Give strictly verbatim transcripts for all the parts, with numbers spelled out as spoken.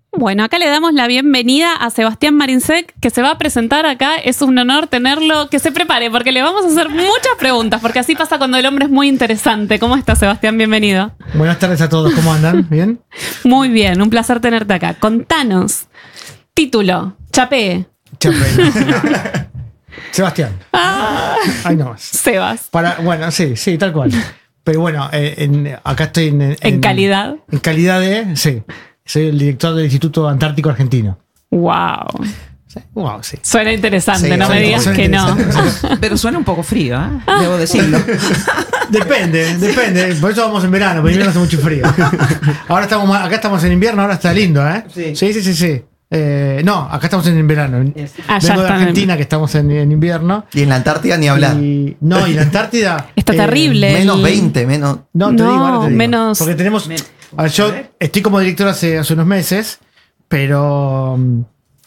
Bueno, acá le damos la bienvenida a Sebastián Marincek, que se va a presentar acá. Es un honor tenerlo. Que se prepare, porque le vamos a hacer muchas preguntas, porque así pasa cuando el hombre es muy interesante. ¿Cómo estás, Sebastián? Bienvenido. Buenas tardes a todos. ¿Cómo andan? ¿Bien? Muy bien, un placer tenerte acá. Contanos. Título, Chapé. Chapé. Sebastián. Ah, Ay, no más. Sebas. Para, bueno, sí, sí, tal cual. Pero bueno, eh, en, acá estoy en, en... ¿En calidad? En calidad de... Sí. Soy el director del Instituto Antártico Argentino. Wow. Sí, wow, sí. Suena interesante, Sí, no me suena- digas suena que no. Pero suena un poco frío, ¿eh? Debo decirlo. Depende, depende. Por eso vamos en verano, porque en invierno hace mucho frío. Ahora estamos más- acá estamos en invierno, ahora está lindo, ¿eh? Sí. Sí, sí, sí, sí. Eh, no, acá estamos en verano. Allá Vengo de están en- Argentina, que estamos en, en invierno. Y en la Antártida ni hablar. Y, no, y la Antártida... Está eh, terrible. Menos el- veinte, menos. No, te No, digo, ahora te digo. menos- Porque tenemos. A ver, yo estoy como director hace, hace unos meses, pero mm,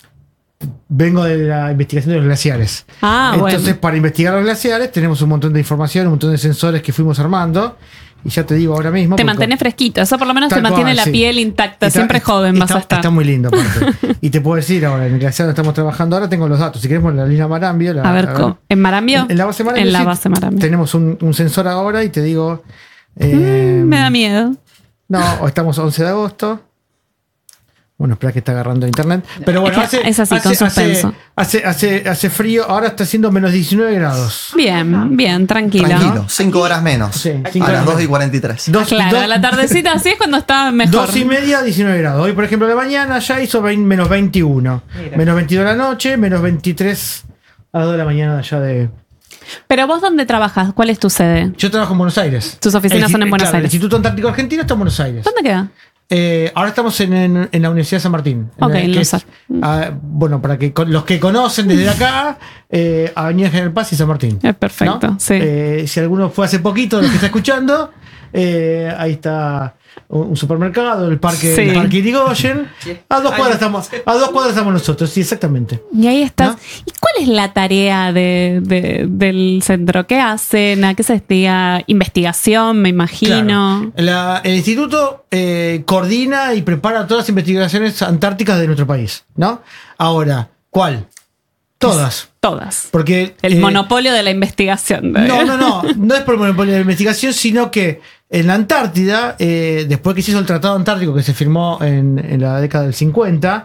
vengo de la investigación de los glaciares. Ah, Entonces, bueno. para investigar los glaciares, tenemos un montón de información, un montón de sensores que fuimos armando. Y ya te digo ahora mismo. Te porque- mantenés fresquito. Eso por lo menos te Tal mantiene cual, la sí. piel intacta. Está- Siempre está- joven vas está- a estar. Está muy lindo, aparte. Y te puedo decir ahora, en el glaciar donde estamos trabajando ahora, tengo los datos. Si queremos la línea Marambio. La, A ver, ¿cómo? ¿En Marambio? En, en la base Marambio. En la sí, base Marambio. Tenemos un, un sensor ahora y te digo. eh, Mm, me da miedo. No, o estamos once de agosto. Bueno, espera que está agarrando internet. Pero bueno, Es que hace, es así, con hace, hace, suspenso. hace, hace, hace frío. Ahora está haciendo menos diecinueve grados. Bien, bien, tranquilo. Tranquilo, cinco horas menos. Sí, cinco a horas las dos y menos. cuarenta y tres. Dos, Claro, dos- a la tardecita así es cuando está mejor. dos y media, diecinueve grados. Hoy, por ejemplo, de la mañana ya hizo veinte menos veintiuno. Menos veintidós de la noche, menos veintitrés a las dos de la mañana de allá de... Pero vos, ¿dónde trabajas? ¿Cuál es tu sede? Yo trabajo en Buenos Aires. Tus oficinas El- son en Buenos claro, Aires. El Instituto Antártico Argentino está en Buenos Aires. ¿Dónde queda? Eh, ahora estamos en, en- en la Universidad de San Martín. Ok, Eh, en que es, Luzar. ah, bueno, para que con- los que conocen desde acá, eh, Avenida General Paz y San Martín. Es perfecto, ¿no? sí. Eh, si alguno fue hace poquito, de los que está escuchando, eh, ahí está un un supermercado, el parque, Sí. el parque Irigoyen. A dos cuadras estamos, a dos cuadras estamos nosotros, sí, exactamente. Y ahí estás. ¿No? ¿Y cuál es la tarea de, de- del centro? ¿Qué hacen? ¿A qué se dedica? Investigación, me imagino. Claro. La- el instituto eh, coordina y prepara todas las investigaciones antárticas de nuestro país, ¿no? Ahora, ¿cuál? Todas. Todas. Porque El eh, monopolio de la investigación. No, no, no. No es por el monopolio de la investigación, sino que en la Antártida, eh, después que se hizo el Tratado Antártico que se firmó en, en la década del cincuenta,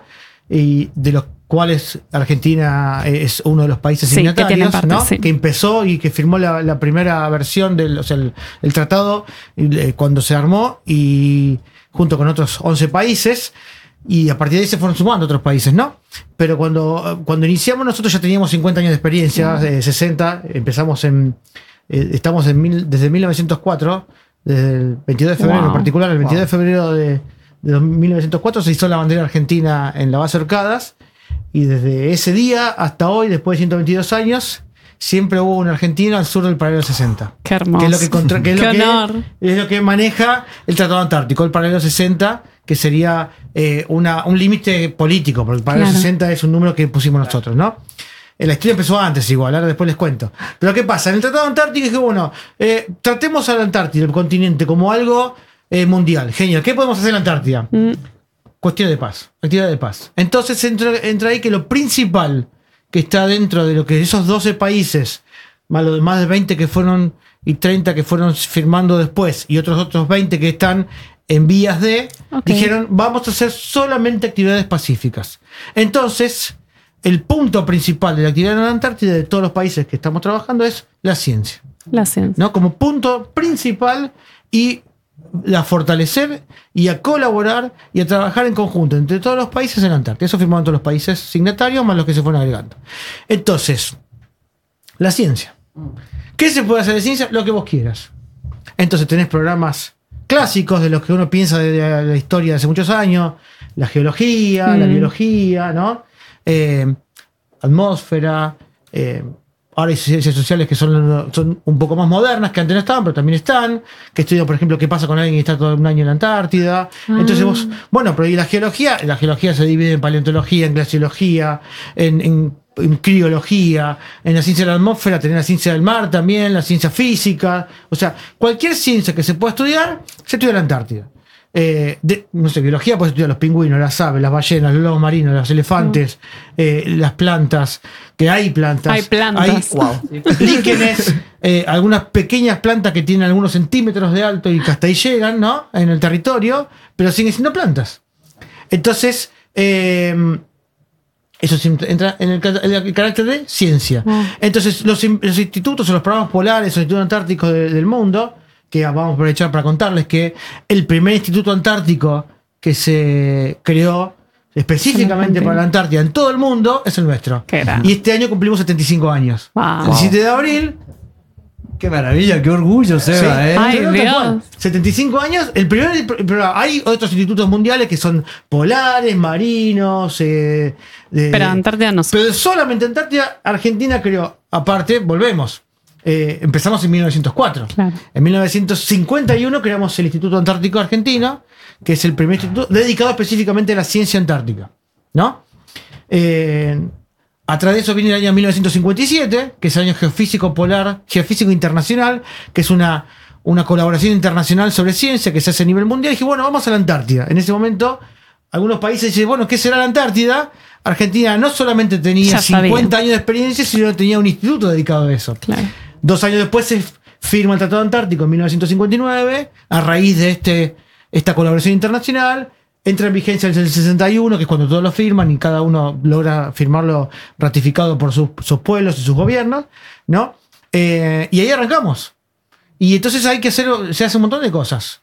y de los cuales Argentina es uno de los países Sí, que signatarios, tienen parte, ¿no? sí. Que empezó y que firmó la, la primera versión del o sea, el, el tratado eh, cuando se armó, y junto con otros once países. Y a partir de ahí se fueron sumando otros países, ¿no? Pero cuando, cuando iniciamos nosotros ya teníamos cincuenta años de experiencia, eh, sesenta, empezamos en, eh, estamos en mil, desde mil novecientos cuatro, desde el veintidós de febrero Wow. en particular, el veintidós Wow. de febrero de, de mil novecientos cuatro se hizo la bandera argentina en la base Orcadas, y desde ese día hasta hoy, después de ciento veintidós años, siempre hubo un argentino al sur del paralelo sesenta. Qué hermoso. Que es lo que, contra- que es Qué lo que- honor. es lo que maneja el Tratado Antártico, el paralelo sesenta, que sería eh, una, un límite político, porque el paralelo Claro. sesenta es un número que pusimos nosotros, ¿no? Eh, La historia empezó antes igual, ahora después les cuento. Pero ¿qué pasa? En el Tratado Antártico dije, bueno, eh, tratemos a la Antártida, el continente, como algo eh, mundial. Genial. ¿Qué podemos hacer en la Antártida? Mm, Cuestión de paz, actividad de paz. Entonces entra, entra ahí que lo principal que está dentro de lo que esos doce países, más los más de veinte que fueron y treinta que fueron firmando después, y otros otros veinte que están en vías de, Ok. dijeron, vamos a hacer solamente actividades pacíficas. Entonces, el punto principal de la actividad en la Antártida de todos los países que estamos trabajando es la ciencia, La ciencia. ¿no? Como punto principal, y a fortalecer y a colaborar y a trabajar en conjunto entre todos los países en la Antártida. Eso firmaron todos los países signatarios, más los que se fueron agregando. Entonces, la ciencia. ¿Qué se puede hacer de ciencia? Lo que vos quieras. Entonces tenés programas clásicos de los que uno piensa de la, la historia de hace muchos años, la geología, Mm. la biología, ¿no? Eh, atmósfera, eh, ahora hay ciencias sociales que son, son un poco más modernas, que antes no estaban, pero también están, que estudian, por ejemplo, qué pasa con alguien que está todo un año en la Antártida. Ah. Entonces vos, bueno, pero ¿y la geología? La geología se divide en paleontología, en glaciología, en, en, en criología, en la ciencia de la atmósfera, tenés la ciencia del mar también, la ciencia física. O sea, cualquier ciencia que se pueda estudiar, se estudia en la Antártida. eh, de, no sé, biología, puedes estudiar los pingüinos, las aves, las ballenas, los lobos marinos, los elefantes, mm. eh, las plantas, que hay plantas. Hay plantas. Hay wow. líquenes, eh, algunas pequeñas plantas que tienen algunos centímetros de alto y que hasta ahí llegan, ¿no? En el territorio, pero siguen siendo plantas. Entonces, eh, eso entra en el, en el carácter de ciencia. Mm. Entonces, los, los institutos o los programas polares, los institutos antárticos de, del mundo, que vamos a aprovechar para contarles que el primer instituto antártico que se creó específicamente para la Antártida en todo el mundo es el nuestro. Y este año cumplimos setenta y cinco años. Wow. El siete de abril. Qué maravilla, qué orgullo, Seba, sí. ¿eh? Ay, Dios. setenta y cinco años. El primer, pero hay otros institutos mundiales que son polares, marinos. Eh, de, pero Antártida no sé. Pero solamente Antártida, Argentina creó. Aparte, volvemos. Eh, empezamos en mil novecientos cuatro. Claro. En mil novecientos cincuenta y uno creamos el Instituto Antártico Argentino, que es el primer instituto dedicado específicamente a la ciencia antártica, ¿no? Eh, atrás de eso viene el año mil novecientos cincuenta y siete, que es el año geofísico polar, geofísico internacional, que es una, una colaboración internacional sobre ciencia que se hace a nivel mundial. Y dije, bueno, vamos a la Antártida. En ese momento, algunos países dicen, bueno, ¿qué será la Antártida? Argentina no solamente tenía cincuenta años de experiencia, sino que tenía un instituto dedicado a eso. Claro. Dos años después se firma el Tratado Antártico en mil novecientos cincuenta y nueve, a raíz de este, esta colaboración internacional. Entra en vigencia el sesenta y uno, que es cuando todos lo firman y cada uno logra firmarlo ratificado por sus, sus pueblos y sus gobiernos, ¿no? Eh, y ahí arrancamos. Y entonces hay que hacer, se hace un montón de cosas.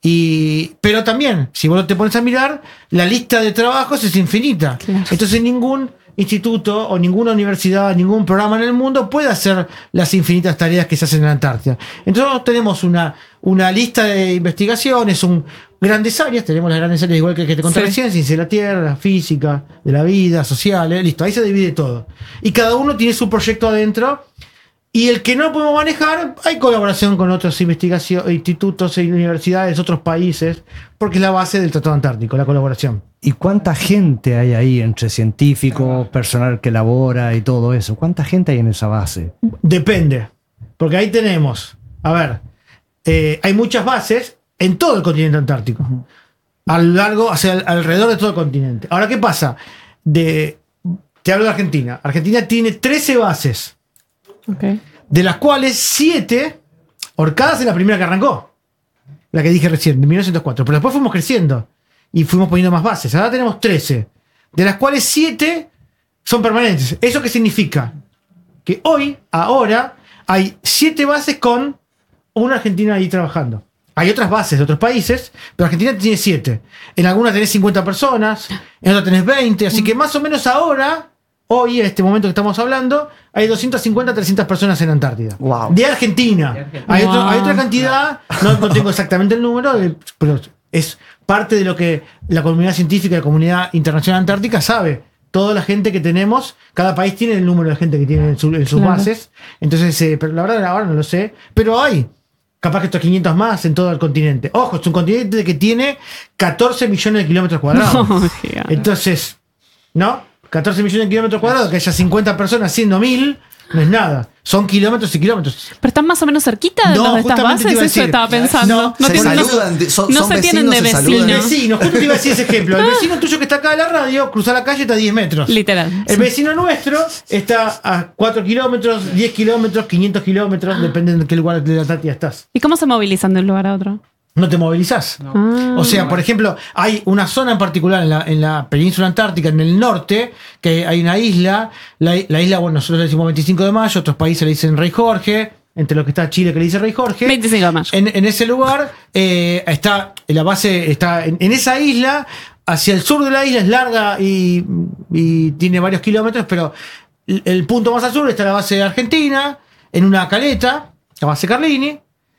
Y, pero también, si vos te pones a mirar, la lista de trabajos es infinita. Claro. Entonces ningún instituto o ninguna universidad, ningún programa en el mundo puede hacer las infinitas tareas que se hacen en la Antártida. Entonces tenemos una, una lista de investigaciones, un, grandes áreas, tenemos las grandes áreas igual que, que te conté recién, ciencia de la Tierra, la física, de la vida, sociales, listo, ahí se divide todo. Y cada uno tiene su proyecto adentro. Y el que no podemos manejar, hay colaboración con otros investigaciones, institutos y universidades, otros países, porque es la base del Tratado Antártico, la colaboración. ¿Y cuánta gente hay ahí entre científicos, personal que labora y todo eso? ¿Cuánta gente hay en esa base? Depende, porque ahí tenemos, a ver, eh, hay muchas bases en todo el continente antártico, uh-huh. a lo largo, o sea, alrededor de todo el continente. Ahora, ¿qué pasa? De, te hablo de Argentina. Argentina tiene trece bases. Okay. De las cuales siete Orcadas es la primera que arrancó, la que dije recién, de mil novecientos cuatro, pero después fuimos creciendo y fuimos poniendo más bases. Ahora tenemos trece, de las cuales siete son permanentes. ¿Eso qué significa? Que hoy, ahora, hay siete bases con una Argentina ahí trabajando. Hay otras bases de otros países, pero Argentina tiene siete. En algunas tenés cincuenta personas, en otras tenés veinte, así que más o menos ahora, hoy, en este momento que estamos hablando, hay doscientas cincuenta a trescientas personas en Antártida. Wow. De Argentina. De Argentina. Hay, otro, Wow. hay otra cantidad, no, no tengo exactamente el número, pero es parte de lo que la comunidad científica, la comunidad internacional antártica sabe. Toda la gente que tenemos, cada país tiene el número de gente que tiene en, su, en sus claro. bases. Entonces, eh, pero la verdad ahora no lo sé. Pero hay, capaz que estos quinientos más en todo el continente. Ojo, es un continente que tiene catorce millones de kilómetros cuadrados. Oh, yeah. Entonces, ¿no? catorce millones de kilómetros cuadrados, que haya cincuenta personas haciendo mil, no es nada. Son kilómetros y kilómetros. Pero están más o menos cerquita de, no, de estas bases, eso decir, estaba pensando. No, no se tienen, saludan, no, son, no son se tienen de vecinos, se vecinos. saludan. Vecinos, justo te iba a decir ese ejemplo. El vecino tuyo que está acá en la radio, cruza la calle, está a diez metros. Literal. El sí. vecino nuestro está a cuatro kilómetros, diez kilómetros, quinientos kilómetros, depende de qué lugar de la Antártida estás. ¿Y cómo se movilizan de un lugar a otro? No te movilizás. No. Ah, o sea, por ejemplo, hay una zona en particular en la, en la península antártica, en el norte, que hay una isla. La, la isla, bueno, nosotros le decimos veinticinco de mayo, otros países le dicen Rey Jorge, entre los que está Chile que le dice Rey Jorge. veinticinco de mayo. En, en ese lugar eh, está, la base está en, en esa isla, hacia el sur de la isla es larga y, y tiene varios kilómetros, pero el, el punto más al sur está la base de Argentina, en una caleta, la base Carlini.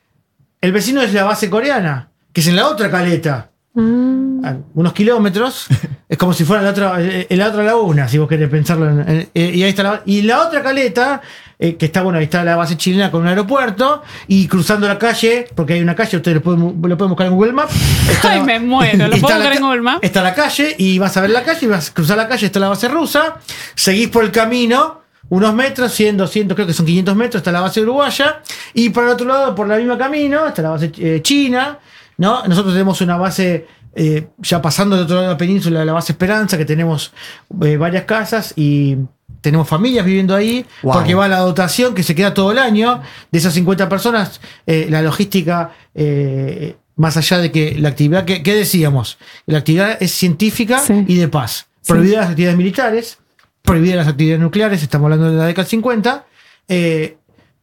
El vecino es la base coreana, que es en la otra caleta. Mm. A unos kilómetros. Es como si fuera la otra, en la otra laguna, si vos querés pensarlo. En, en, y ahí está la, y la otra caleta, eh, que está, bueno, ahí está la base chilena con un aeropuerto. Y cruzando la calle, porque hay una calle, ustedes lo pueden, lo pueden buscar en Google Maps. Ay, la, me muero, lo puedo buscar en Google Maps. Está la calle, y vas a ver la calle, y vas a cruzar la calle, está la base rusa. Seguís por el camino. Unos metros, cien, doscientos, creo que son quinientos metros, está la base uruguaya. Y por el otro lado, por el mismo camino, está la base eh, china. ¿no? Nosotros tenemos una base, eh, ya pasando del otro lado de la península, la base Esperanza, que tenemos eh, varias casas y tenemos familias viviendo ahí, Wow. porque va la dotación que se queda todo el año. De esas cincuenta personas, eh, la logística, eh, más allá de que la actividad, que, ¿qué decíamos? La actividad es científica Sí. y de paz. Sí. Prohibidas las actividades militares, prohibidas las actividades nucleares, estamos hablando de la década cincuenta, eh,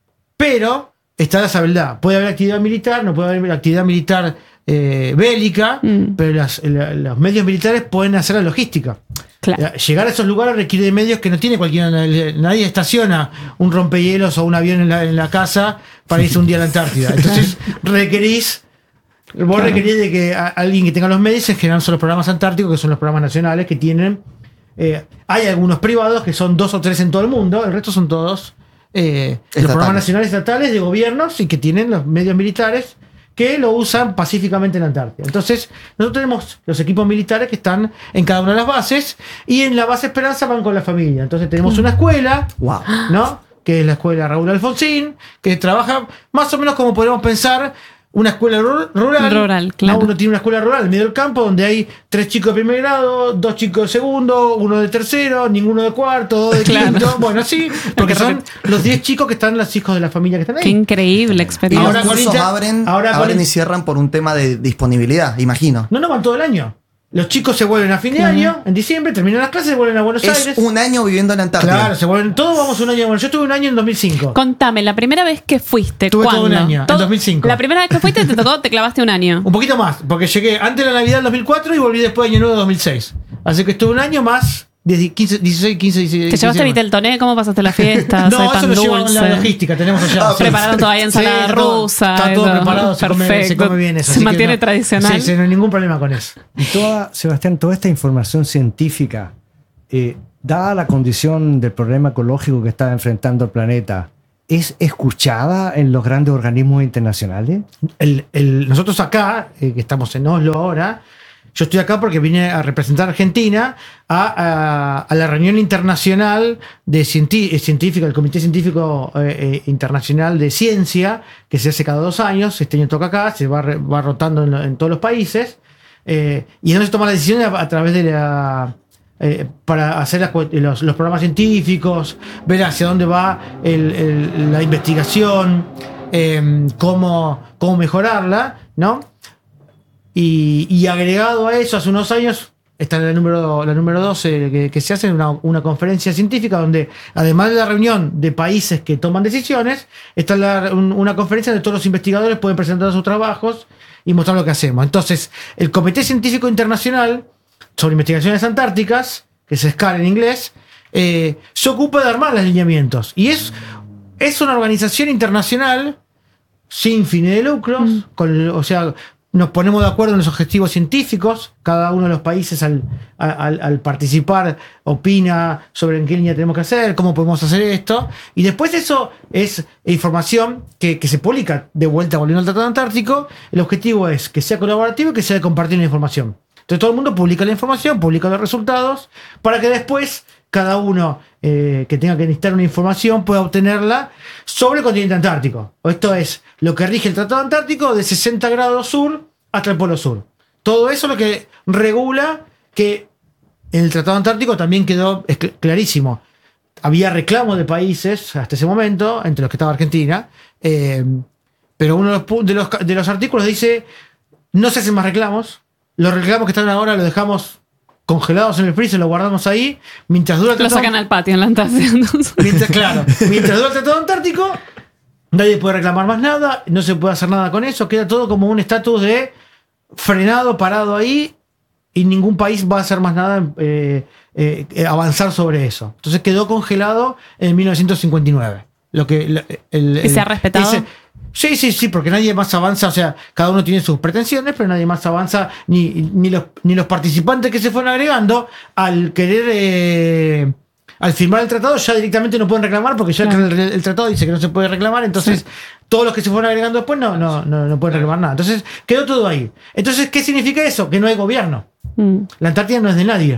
pero está la sabedad. Puede haber actividad militar, no puede haber actividad militar eh, bélica, Mm. pero las- la- los medios militares pueden hacer la logística. Claro. Eh, Llegar a esos lugares requiere de medios que no tiene cualquiera. Nadie estaciona un rompehielos o un avión en la, en la casa para irse un día a la Antártida. Entonces requerís, vos Claro. requerís de que a- alguien que tenga los medios. En general son los programas antárticos, que son los programas nacionales que tienen. eh, hay algunos privados que son dos o tres en todo el mundo, el resto son todos eh, los Estatales. programas nacionales estatales de gobiernos y que tienen los medios militares que lo usan pacíficamente en la Antártida. Entonces, nosotros tenemos los equipos militares que están en cada una de las bases y en la base Esperanza van con la familia. Entonces, tenemos una escuela, Wow. ¿no? Que es la escuela Raúl Alfonsín, que trabaja más o menos como podemos pensar una escuela ru- rural. Rural, ¿no? claro. Uno tiene una escuela rural en medio del campo donde hay tres chicos de primer grado, dos chicos de segundo, uno de tercero, ninguno de cuarto, dos de Claro. quinto. Bueno, sí, porque son los diez chicos que están los hijos de la familia que están Qué ahí. increíble Y experiencia. Ahora los con cursos Inter- abren, ahora con abren in- y cierran por un tema de disponibilidad, imagino. No, no van todo el año. Los chicos se vuelven a fin de Claro. año, en diciembre, terminan las clases, se vuelven a Buenos Es Aires. un año viviendo en la Antártida. Claro, se vuelven, todos vamos un año. Bueno, yo estuve un año en dos mil cinco. Contame, la primera vez que fuiste, Tuve todo ¿cuándo? un año, en dos mil cinco. La primera vez que fuiste te tocó, te clavaste un año. Un poquito más, porque llegué antes de la Navidad del dos mil cuatro y volví después de Año Nuevo de dos mil seis. Así que estuve un año más, diez, quince, dieciséis, quince, dieciséis. ¿Te llevaste dieciséis. Viteltoné? ¿Cómo pasaste la fiesta? No, Soy eso pan lo llevan dulce. la logística, tenemos allá. Ah, Prepararon todavía ensalada está todo- rusa. Está todo eso. preparado, se come, se Perfecto. come bien eso. Se así que mantiene no- tradicional. Sí, sí, no hay ningún problema con eso. Y toda, Sebastián, toda esta información científica, eh, dada la condición del problema ecológico que está enfrentando el planeta, ¿es escuchada en los grandes organismos internacionales? El- el- nosotros acá, eh, que estamos en Oslo ahora, yo estoy acá porque vine a representar a Argentina a, a- a la reunión internacional de cienti- eh, científica, el Comité Científico eh, eh, Internacional de Ciencia, que se hace cada dos años. Este año toca acá, se va, re- va rotando en, lo- en todos los países. eh, y es donde se toma la decisión a, a través de la... eh, para hacer las cu- los, los programas científicos, ver hacia dónde va el- el- la investigación, eh, cómo, cómo mejorarla, ¿no? Y, y agregado a eso, hace unos años, está la número, la número doce que, que se hace una, una conferencia científica donde, además de la reunión de países que toman decisiones, está la- un- una conferencia donde todos los investigadores pueden presentar sus trabajos y mostrar lo que hacemos. Entonces, el Comité Científico Internacional sobre Investigaciones Antárticas, que es SCAR en inglés, eh, se ocupa de armar los lineamientos. Y es, es una organización internacional sin fines de lucros, con, o sea, nos ponemos de acuerdo en los objetivos científicos, cada uno de los países al, al- al participar opina sobre en qué línea tenemos que hacer, cómo podemos hacer esto, y después eso es información que, que se publica de vuelta volviendo al Tratado Antártico. El objetivo es que sea colaborativo y que sea de compartir la información. Entonces todo el mundo publica la información, publica los resultados, para que después cada uno eh, que tenga que necesitar una información pueda obtenerla sobre el continente antártico. Esto es lo que rige el Tratado Antártico de sesenta grados sur hasta el Polo Sur. Todo eso es lo que regula que en el Tratado Antártico también quedó es cl- clarísimo. Había reclamos de países hasta ese momento, entre los que estaba Argentina, eh, pero uno de los, pu- de, los, ca- de los artículos dice no se hacen más reclamos, los reclamos que están ahora los dejamos congelados en el freezer, los guardamos ahí, mientras dura el Lo Tratado sacan al patio en la Antártida. entonces. Mientras, claro, mientras dura el Tratado Antártico, nadie puede reclamar más nada, no se puede hacer nada con eso, queda todo como un estatus de frenado, parado ahí, y ningún país va a hacer más nada, eh, eh, eh, avanzar sobre eso. Entonces quedó congelado en mil novecientos cincuenta y nueve. Lo que, el- el- ¿Y se ha el- respetado? ese- Sí, sí, sí, porque nadie más avanza, o sea, cada uno tiene sus pretensiones, pero nadie más avanza, ni, ni, los, ni los participantes que se fueron agregando al querer, eh, al firmar el tratado, ya directamente no pueden reclamar, porque ya Claro. el, el tratado dice que no se puede reclamar, entonces Sí. todos los que se fueron agregando después no, no, no, no pueden reclamar nada. Entonces quedó todo ahí. Entonces, ¿qué significa eso? Que no hay gobierno. Mm. La Antártida no es de nadie.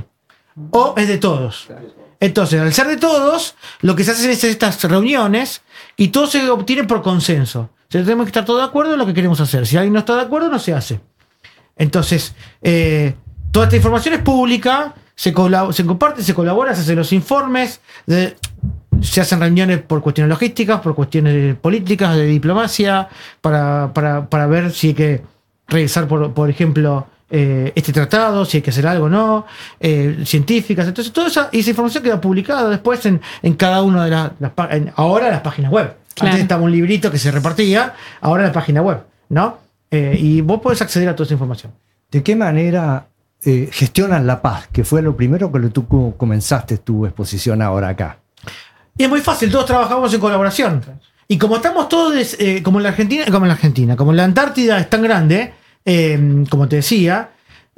O es de todos. Entonces, al ser de todos, lo que se hacen es estas reuniones y todo se obtiene por consenso. Tenemos que estar todos de acuerdo en lo que queremos hacer. Si alguien no está de acuerdo, no se hace. Entonces, eh, toda esta información es pública, se, colab- se comparte, se colabora, se hacen los informes, de, se hacen reuniones por cuestiones logísticas, por cuestiones políticas, de diplomacia, para, para, para ver si hay que revisar, por, por ejemplo, eh, este tratado, si hay que hacer algo o no, eh, científicas. Entonces, toda esa, esa información queda publicada después en, en cada una de las, las en, ahora las páginas web. Claro. Antes estaba un librito que se repartía, ahora la página web, ¿no? Eh, y vos podés acceder a toda esa información. ¿De qué manera eh, gestionan la paz? Que fue lo primero que tú comenzaste tu exposición ahora acá. Y es muy fácil, todos trabajamos en colaboración. Y como estamos todos, eh, como en la Argentina, como en la Argentina, como la Antártida es tan grande, eh, como te decía,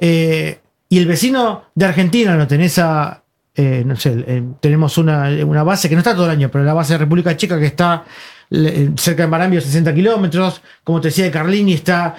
eh, y el vecino de Argentina lo tenés a, eh, no sé, eh, tenemos una, una base que no está todo el año, pero la base de República Checa que está eh, cerca de Marambio, sesenta kilómetros, como te decía, de Carlini está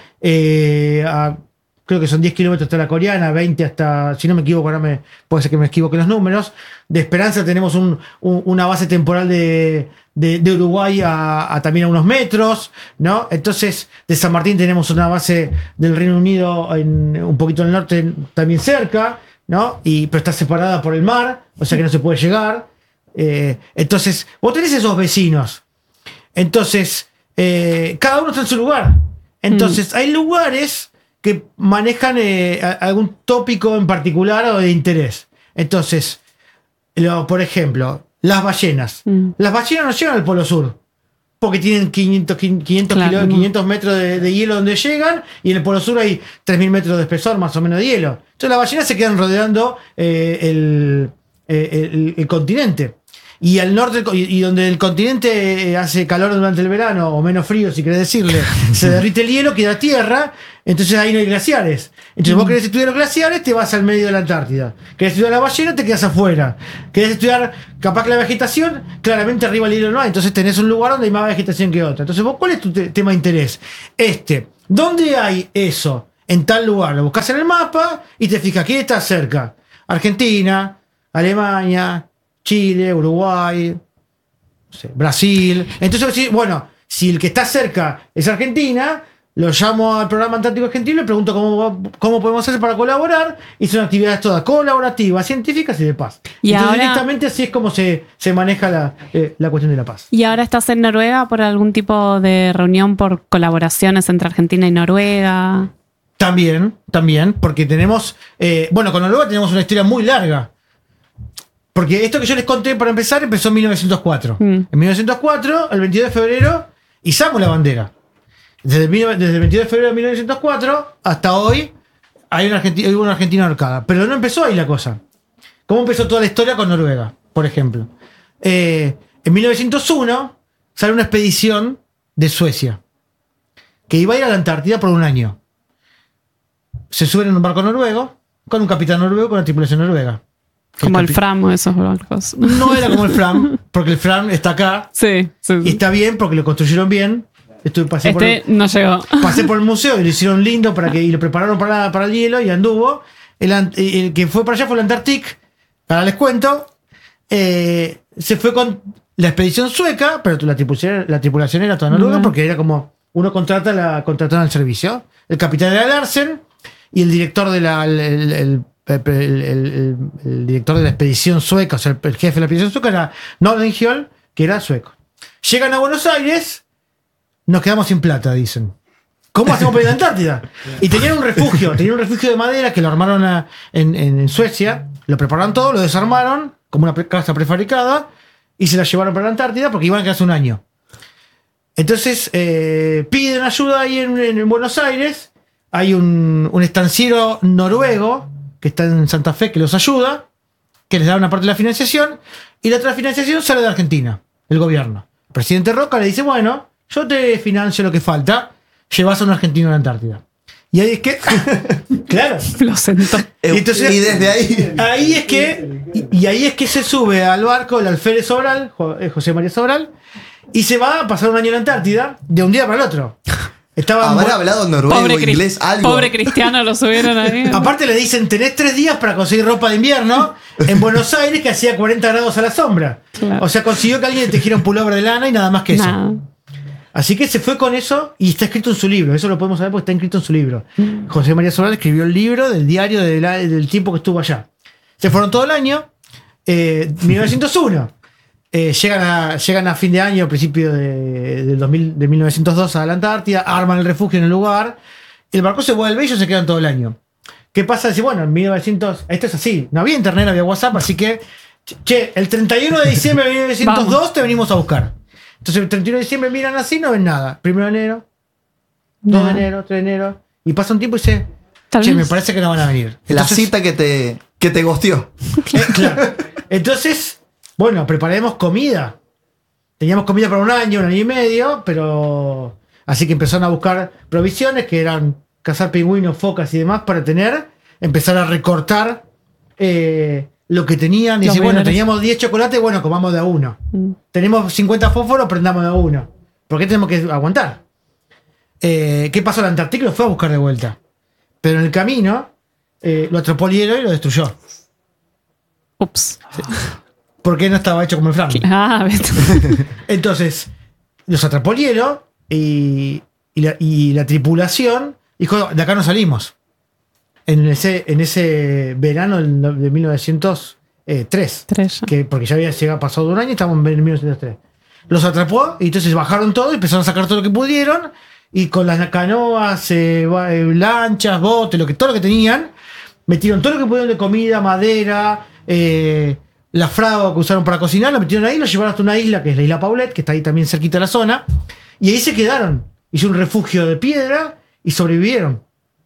eh, a, creo que son diez kilómetros hasta la coreana, veinte hasta, si no me equivoco, ahora me, puede ser que me equivoque los números. De Esperanza tenemos un, un, una base temporal de, de, de Uruguay a, a también a unos metros, ¿no? Entonces, de San Martín tenemos una base del Reino Unido en, un poquito al norte, también cerca, ¿no? Y, pero está separada por el mar, o sea que no se puede llegar. Eh, entonces, vos tenés esos vecinos. Entonces, eh, cada uno está en su lugar. Entonces, mm. hay lugares que manejan eh, algún tópico en particular o de interés. Entonces, lo, por ejemplo, las ballenas. Mm. Las ballenas no llegan al Polo Sur, porque tienen quinientos, quinientos, claro, kilo, quinientos metros de, de hielo donde llegan, y en el Polo Sur hay tres mil metros de espesor, más o menos, de hielo. Entonces las ballenas se quedan rodeando eh, el, eh, el, el continente. Y al norte, y, y donde el continente hace calor durante el verano, o menos frío, si querés decirle, se derrite el hielo, queda tierra, entonces ahí no hay glaciares. Entonces vos querés estudiar los glaciares, te vas al medio de la Antártida. Querés estudiar la ballena, te quedas afuera. Querés estudiar, capaz que la vegetación, claramente arriba el hielo no hay, entonces tenés un lugar donde hay más vegetación que otra. Entonces vos, ¿cuál es tu te- tema de interés? Este, ¿dónde hay eso? En tal lugar. Lo buscás en el mapa y te fijas, ¿quién está cerca? Argentina, Alemania, Chile, Uruguay, no sé, Brasil. Entonces, bueno, si el que está cerca es Argentina, lo llamo al programa Antártico Argentino y le pregunto cómo, cómo podemos hacer para colaborar. Y son actividades todas colaborativas, científicas y de paz. Y Entonces, ahora, directamente así es como se, se maneja la, eh, la cuestión de la paz. ¿Y ahora estás en Noruega por algún tipo de reunión por colaboraciones entre Argentina y Noruega? También, también, porque tenemos, eh, bueno, con Noruega tenemos una historia muy larga. Porque esto que yo les conté, para empezar, empezó en mil novecientos cuatro. Mm. En mil novecientos cuatro, el veintidós de febrero, izamos la bandera. Desde el, desde el veintidós de febrero de mil novecientos cuatro hasta hoy hay una Argentina, hay una Argentina ahorcada. Pero no empezó ahí la cosa. ¿Cómo empezó toda la historia con Noruega, por ejemplo? Eh, en mil novecientos uno sale una expedición de Suecia que iba a ir a la Antártida por un año. Se suben en un barco noruego con un capitán noruego con una tripulación noruega. Como el, el Fram o esos barcos. No era como el Fram, porque el Fram está acá. Sí, sí. Y está bien porque lo construyeron bien. Estuve, pasé este por el, no llegó. Pasé por el museo y lo hicieron lindo para que, y lo prepararon para, para el hielo y anduvo. El, el que fue para allá fue el Antarctic. Ahora les cuento. Eh, se fue con la expedición sueca, pero la tripulación, la tripulación era toda noruega, uh-huh. porque era como uno contrata la contrataron al servicio. El capitán era Larsen y el director de la el, el, el El, el, el, el director de la expedición sueca, o sea, el, el jefe de la expedición sueca era Nordenskjöld, que era sueco. Llegan a Buenos Aires, nos quedamos sin plata, dicen. ¿Cómo hacemos para ir a la Antártida? Y tenían un refugio, tenían un refugio de madera que lo armaron a, en, en Suecia, lo prepararon todo, lo desarmaron como una casa prefabricada y se la llevaron para la Antártida porque iban a quedarse un año. Entonces eh, piden ayuda ahí en, en Buenos Aires. Hay un, un estanciero noruego que está en Santa Fe, que los ayuda, que les da una parte de la financiación, y la otra financiación sale de Argentina, el gobierno. El presidente Roca le dice, bueno, yo te financio lo que falta, llevas a un argentino a la Antártida. Y ahí es que... claro. Lo sentó. Y, entonces, y desde ahí... Ahí es que... Y, y ahí es que se sube al barco el alférez Sobral, José María Sobral, y se va a pasar un año en la Antártida, de un día para el otro. Estaba ¿Habrá hablado noruego, pobre inglés, algo? Pobre cristiano lo subieron ahí. Aparte le dicen, tenés tres días para conseguir ropa de invierno en Buenos Aires que hacía cuarenta grados a la sombra. Claro. O sea, consiguió que alguien le tejiera un pullover de lana y nada más que eso. Nah. Así que se fue con eso y está escrito en su libro. Eso lo podemos saber porque está escrito en su libro. José María Sobral escribió el libro del diario de la, del tiempo que estuvo allá. Se fueron todo el año. Eh, mil novecientos uno. Eh, llegan, a, llegan a fin de año, principio de, del dos mil, de mil novecientos dos a la Antártida, arman el refugio en el lugar. El barco se vuelve y ellos se quedan todo el año. ¿Qué pasa? Dice, bueno, en mil novecientos... Esto es así. No había internet, no había WhatsApp, así que... Che, el treinta y uno de diciembre de mil novecientos dos Vamos. te venimos a buscar. Entonces el treinta y uno de diciembre miran así, no ven nada. Primero de enero, dos de enero, tres de enero. Y pasa un tiempo y dice, che, me parece que no van a venir. Entonces, la cita que te, que te gosteó. Eh, claro. Entonces, bueno, preparemos comida. Teníamos comida para un año, un año y medio, pero... Así que empezaron a buscar provisiones, que eran cazar pingüinos, focas y demás, para tener, empezar a recortar eh, lo que tenían. Y dice, bueno, teníamos diez chocolates, bueno, comamos de a uno. Mm. Tenemos cincuenta fósforos, prendamos de a uno. ¿Por qué tenemos que aguantar? Eh, ¿Qué pasó? La Antártica lo fue a buscar de vuelta. Pero en el camino eh, lo atrapó el hielo y lo destruyó. Ups. Sí. Porque no estaba hecho como el flan. Ah, entonces, los atrapó el hielo y, y, la, y la tripulación dijo, de acá no salimos. En ese, en ese verano de mil novecientos tres. Tres. Que, porque ya había llegado, pasado un año y estábamos en mil novecientos tres. Los atrapó y entonces bajaron todo y empezaron a sacar todo lo que pudieron. Y con las canoas, eh, lanchas, botes, lo que, todo lo que tenían, metieron todo lo que pudieron de comida, madera, eh, la fragua que usaron para cocinar, lo metieron ahí, lo llevaron hasta una isla, que es la isla Paulet, que está ahí también cerquita de la zona, y ahí se quedaron. Hizo un refugio de piedra y sobrevivieron.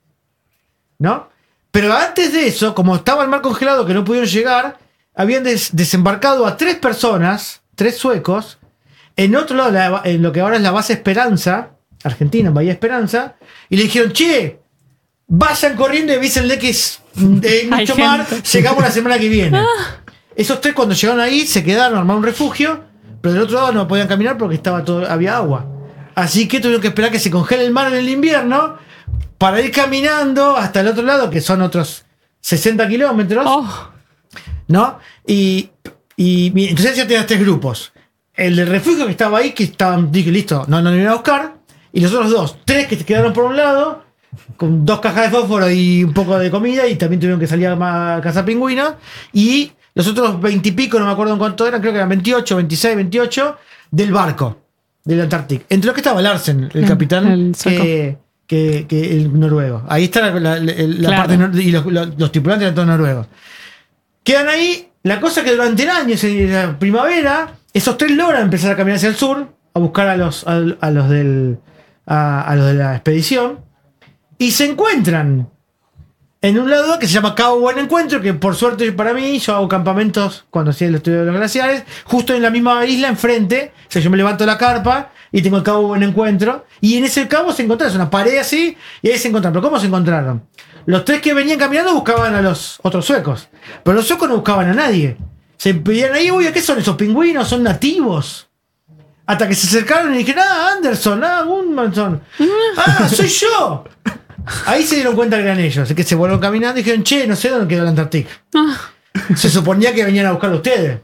¿No? Pero antes de eso, como estaba el mar congelado que no pudieron llegar, habían des- desembarcado a tres personas, tres suecos, en otro lado, la, en lo que ahora es la base Esperanza, Argentina, en Bahía Esperanza, y le dijeron, che, vayan corriendo y avísenle que es de mucho mar, llegamos la semana que viene. Ah. Esos tres cuando llegaron ahí se quedaron, armaron un refugio, pero del otro lado no podían caminar porque estaba todo, había agua. Así que tuvieron que esperar que se congele el mar en el invierno para ir caminando hasta el otro lado, que son otros sesenta kilómetros. Oh. ¿No? Y, y, y entonces ya tenías tres grupos. El del refugio que estaba ahí, que estaban, dije, listo, no nos iban a buscar. Y los otros dos, tres que se quedaron por un lado, con dos cajas de fósforo y un poco de comida, y también tuvieron que salir a cazar pingüinos. Y los otros veintipico, no me acuerdo en cuánto eran, creo que eran veintiocho, veintiséis, veintiocho, del barco, del Antártico. Entre los que estaba Larsen, el capitán, el que, que, que el noruego. Ahí está la, la, la, la claro. parte, nor- y los, los, los tripulantes eran todos noruegos. Quedan ahí, la cosa que durante el año, en la primavera, esos tres logran empezar a caminar hacia el sur, a buscar a los, a, a los del... A, a los de la expedición, y se encuentran en un lado que se llama Cabo Buen Encuentro, que por suerte para mí, yo hago campamentos cuando hacía el estudio de los glaciares, justo en la misma isla enfrente. O sea, yo me levanto la carpa y tengo el Cabo Buen Encuentro, y en ese cabo se encontraron, es una pared así, y ahí se encontraron. ¿Pero cómo se encontraron? Los tres que venían caminando buscaban a los otros suecos, pero los suecos no buscaban a nadie. Se pedían ahí, uy, ¿qué son esos pingüinos? ¿Son nativos? Hasta que se acercaron y dijeron, ah, Anderson, ah, Gudmundsson, ah, soy yo. Ahí se dieron cuenta que eran ellos. Así que se volvieron caminando y dijeron, che, no sé dónde quedó la Antártica. Se suponía que venían a buscar a ustedes.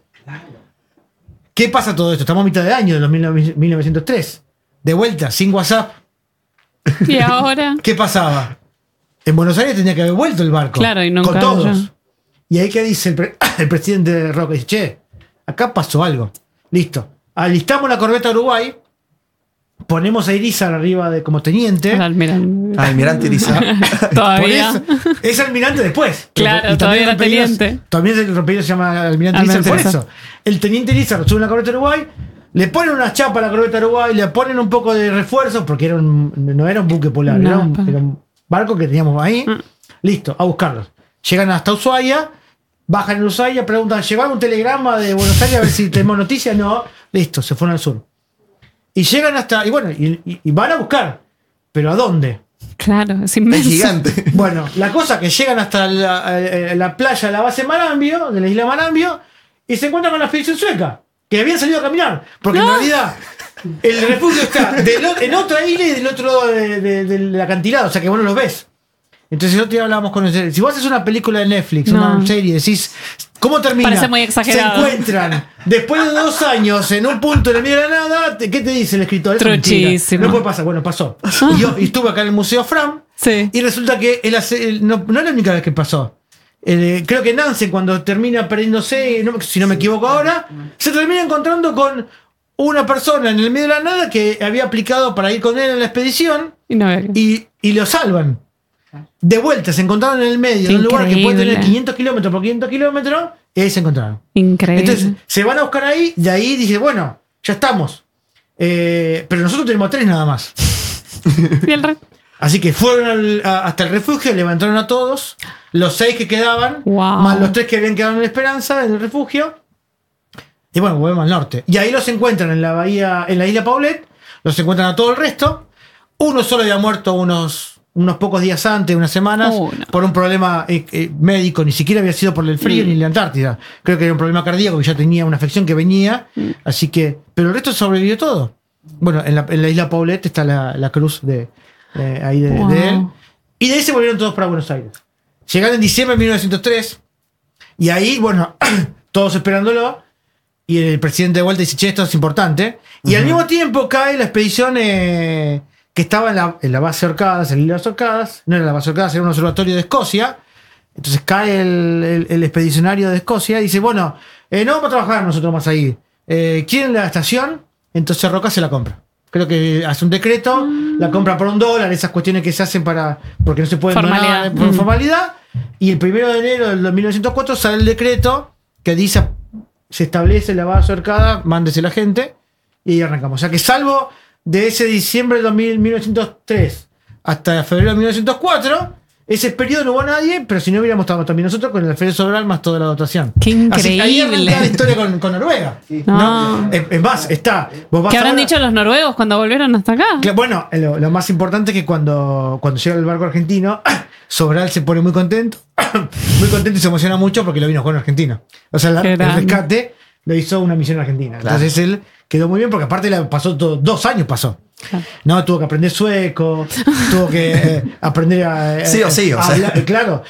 ¿Qué pasa todo esto? Estamos a mitad de año de los mil novecientos tres. De vuelta, sin WhatsApp. ¿Y ahora? ¿Qué pasaba? En Buenos Aires tenía que haber vuelto el barco. Claro, y nunca. Con todos. Ya. Y ahí que dice el, pre- el presidente de Roca, dice, che, acá pasó algo. Listo. Alistamos la corbeta Uruguay, ponemos a Irizar arriba de como teniente. El almirante. Almirante Irizar. Todavía. Eso, es almirante después. Claro, todavía era teniente. También el rompedero se llama almirante Irizar por eso. El teniente Irizar sube la corbeta Uruguay, le ponen unas chapas a la corbeta Uruguay, le ponen un poco de refuerzos, porque era un, no era un buque polar, no, era, un, era un barco que teníamos ahí. Mm. Listo, a buscarlos. Llegan hasta Ushuaia. Bajan en Ushuaia, preguntan, ¿llevaron un telegrama de Buenos Aires a ver si tenemos noticias? No, listo, se fueron al sur. Y llegan hasta, y bueno, y, y, y van a buscar. ¿Pero a dónde? Claro, es inmenso. Es gigante. Bueno, la cosa que llegan hasta la, la playa de la base Marambio, de la isla Marambio, y se encuentran con la expedición sueca, que habían salido a caminar. Porque no. En realidad, el refugio está del, en otra isla y del otro lado de, de, de, del acantilado, o sea que vos no los ves. Entonces el otro día hablábamos con ustedes. Si vos haces una película de Netflix, no. una serie, decís, ¿Cómo termina? Parece muy exagerado. Se encuentran después de dos años en un punto en el medio de la nada. ¿Qué te dice el escritor? Eso es mentira. Truchísimo. No puede pasar. Bueno, pasó. Y yo y estuve acá en el Museo Fram. Sí. Y resulta que él hace- él- no, no es la única vez que pasó. Eh, creo que Nansen, cuando termina perdiéndose, no- si no me equivoco ahora, se termina encontrando con una persona en el medio de la nada que había aplicado para ir con él en la expedición Y no veo. y, y lo salvan. De vuelta, se encontraron en el medio Qué de un lugar que puede tener increíble. quinientos kilómetros por quinientos kilómetros, y ahí se encontraron. Increíble. Entonces, se van a buscar ahí, y ahí dice, bueno, ya estamos. Eh, pero nosotros tenemos tres nada más. Y el re- Así que fueron al- a- hasta el refugio, levantaron a todos, los seis que quedaban, Wow. más los tres que habían quedado en la Esperanza, en el refugio. Y bueno, volvemos al norte. Y ahí los encuentran en la bahía, en la isla Paulet, los encuentran a todo el resto. Uno solo había muerto unos, unos pocos días antes, unas semanas, Oh, no. por un problema eh, eh, médico, ni siquiera había sido por el frío Mm. ni la Antártida. Creo que era un problema cardíaco, que ya tenía una afección que venía. Mm. Así que, pero el resto sobrevivió todo. Bueno, en la, en la isla Paulet está la, la cruz de, eh, ahí de, Wow. de él. Y de ahí se volvieron todos para Buenos Aires. Llegaron en diciembre de mil novecientos tres. Y ahí, bueno, todos esperándolo. Y el presidente de vuelta dice, che, esto es importante. Y al mismo tiempo cae la expedición eh, que estaba en la, en la base Orcadas, en la isla de las Orcadas. No era la base Orcadas, era un observatorio de Escocia. Entonces cae el, el- el expedicionario de Escocia y dice, bueno, eh, no vamos a trabajar nosotros más ahí. Eh, ¿Quieren la estación? Entonces Roca se la compra. Creo que hace un decreto, la compra por un dólar, esas cuestiones que se hacen para porque no se pueden Formalidad. donar por Mm. formalidad. Y el primero de enero del mil novecientos cuatro sale el decreto que dice, se establece la base Orcada, mándese la gente, y ahí arrancamos. O sea que salvo de ese diciembre de mil novecientos tres hasta febrero de mil novecientos cuatro, ese periodo no hubo nadie, pero si no hubiéramos estado también nosotros con el alférez Sobral más toda la dotación. Qué Así que ahí increíble. arranca la historia con, con Noruega. No. ¿no? Es, es más, está. Vos vas ¿Qué habrán ahora- dicho los noruegos cuando volvieron hasta acá? que, bueno, lo, lo más importante es que cuando, cuando llega el barco argentino, Sobral se pone muy contento, muy contento y se emociona mucho porque lo vino a jugar en Argentina. O sea, la- Qué el grande. rescate lo hizo una misión argentina. Claro. Entonces él quedó muy bien porque aparte le pasó todo, dos años pasó. Claro. No, tuvo que aprender sueco, tuvo que eh, aprender a. eh, Sí o sí, o a sea. hablar, claro,